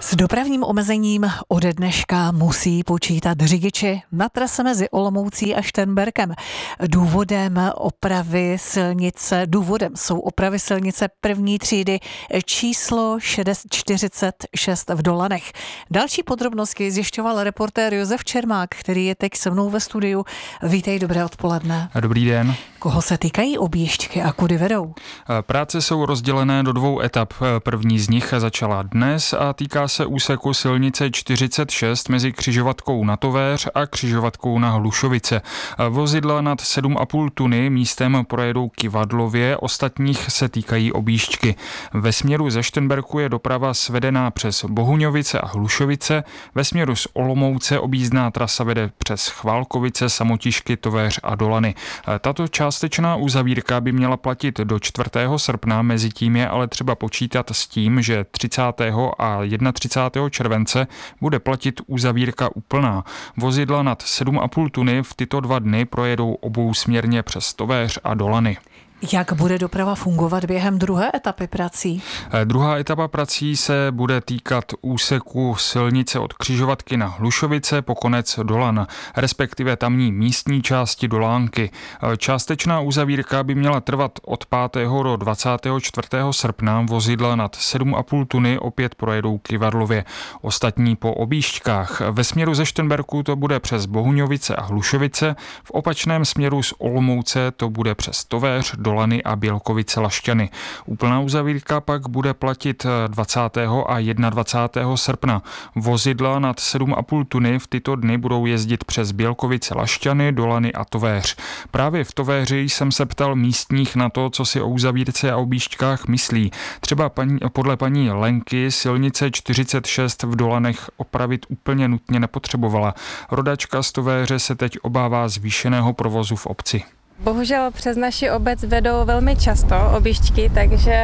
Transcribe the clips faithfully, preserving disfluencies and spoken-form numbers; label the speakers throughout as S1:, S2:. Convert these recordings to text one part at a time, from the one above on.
S1: S dopravním omezením ode dneška musí počítat řidiči na trase mezi Olomoucí a Šternberkem. Důvodem opravy silnice, důvodem jsou opravy silnice první třídy číslo čtyřicet šest v Dolanech. Další podrobnosti zjišťoval reportér Josef Čermák, který je teď se mnou ve studiu. Vítej, dobré odpoledne.
S2: Dobrý den.
S1: Koho se týkají objížďky a kudy vedou?
S2: Práce jsou rozdělené do dvou etap. První z nich začala dnes a týká se úseku silnice čtyřicet šest mezi křižovatkou na Tovéř a křižovatkou na Hlušovice. Vozidla nad sedm a půl tuny místem projedou Kivadlově, ostatních se týkají objížďky. Ve směru ze Šternberku je doprava svedená přes Bohuňovice a Hlušovice, ve směru z Olomouce objízdná trasa vede přes Chválkovice, Samotišky, Tovéř a Dolany. Tato částečná uzavírka by měla platit do čtvrtého srpna, mezi tím je ale třeba počítat s tím, že třicátého a třicátého prvního července bude platit uzavírka úplná. Vozidla nad sedm a půl tuny v tyto dva dny projedou obousměrně přes Tovéř a Dolany.
S1: Jak bude doprava fungovat během druhé etapy prací?
S2: Druhá etapa prací se bude týkat úseku silnice od křižovatky na Hlušovice po konec Dolan, respektive tamní místní části Dolánky. Částečná uzavírka by měla trvat od pátého do dvacátého čtvrtého srpna. Vozidla nad sedm a půl tuny opět projedou Kivadlově. Ostatní po objížďkách. Ve směru ze Šternberku to bude přes Bohuňovice a Hlušovice, v opačném směru z Olomouce to bude přes Tovéř, Dolany a Bělkovice Lašťany. Úplná uzavírka pak bude platit dvacátého a dvacátého prvního srpna. Vozidla nad sedm a půl tuny v tyto dny budou jezdit přes Bělkovice Lašťany, Dolany a Tovéř. Právě v Tovéři jsem se ptal místních na to, co si o uzavírce a objížďkách myslí. Třeba paní, podle paní Lenky silnice čtyřicet šest v Dolanech opravit úplně nutně nepotřebovala. Rodačka z Tovéře se teď obává zvýšeného provozu v obci.
S3: Bohužel přes naši obec vedou velmi často objížďky, takže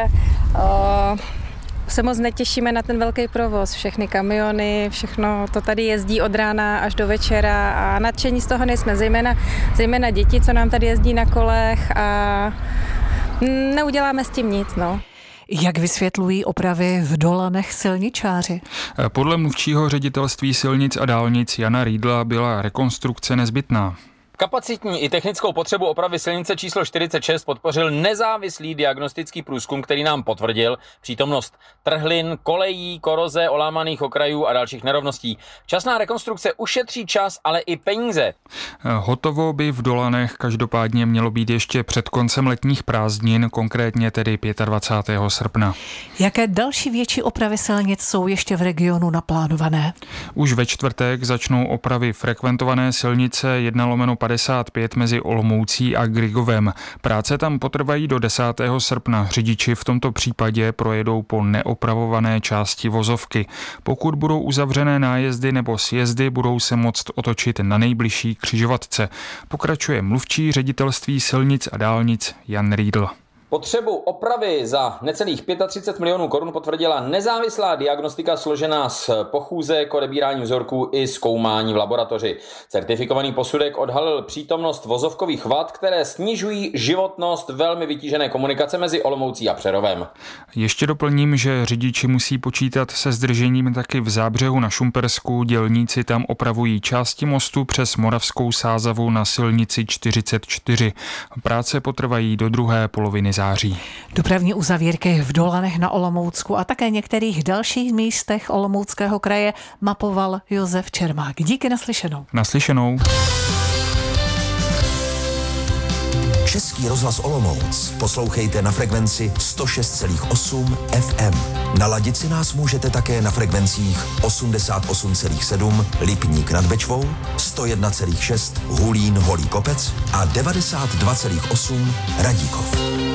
S3: o, se moc netěšíme na ten velký provoz. Všechny kamiony, všechno to tady jezdí od rána až do večera a nadšení z toho nejsme, zejména, zejména děti, co nám tady jezdí na kolech a neuděláme s tím nic, no.
S1: Jak vysvětlují opravy v Dolanech silničáři?
S2: Podle mluvčího ředitelství silnic a dálnic Jana Riedla byla rekonstrukce nezbytná.
S4: Kapacitní i technickou potřebu opravy silnice číslo čtyřicet šest podpořil nezávislý diagnostický průzkum, který nám potvrdil přítomnost trhlin, kolejí, koroze, olámaných okrajů a dalších nerovností. Časná rekonstrukce ušetří čas, ale i peníze.
S2: Hotovo by v Dolanech každopádně mělo být ještě před koncem letních prázdnin, konkrétně tedy dvacátého pátého srpna.
S1: Jaké další větší opravy silnic jsou ještě v regionu naplánované?
S2: Už ve čtvrtek začnou opravy frekventované silnice jedna lomeno padesát pět mezi Olomoucí a Grigovem. Práce tam potrvají do desátého srpna. Řidiči v tomto případě projedou po neopravované části vozovky. Pokud budou uzavřené nájezdy nebo sjezdy, budou se moct otočit na nejbližší křižovatce. Pokračuje mluvčí ředitelství silnic a dálnic Jan Riedl.
S4: Potřebu opravy za necelých třicet pět milionů korun potvrdila nezávislá diagnostika složená z pochůzek, odebírání vzorků i zkoumání v laboratoři. Certifikovaný posudek odhalil přítomnost vozovkových vad, které snižují životnost velmi vytížené komunikace mezi Olomoucí a Přerovem.
S2: Ještě doplním, že řidiči musí počítat se zdržením taky v Zábřehu na Šumpersku. Dělníci tam opravují části mostu přes Moravskou Sázavu na silnici čtyřicet čtyři. Práce potrvají do druhé poloviny září.
S1: Dopravní uzavírky v Dolanech na Olomoucku a také některých dalších místech Olomouckého kraje mapoval Josef Čermák. Díky, naslyšenou.
S2: Naslyšenou.
S5: Český rozhlas Olomouc poslouchejte na frekvenci sto šest celá osm F M. Naladit si nás můžete také na frekvencích osmdesát osm celá sedm Lipník nad Bečvou, sto jedna celá šest Hulín Holý Kopec a devadesát dva celá osm Radíkov.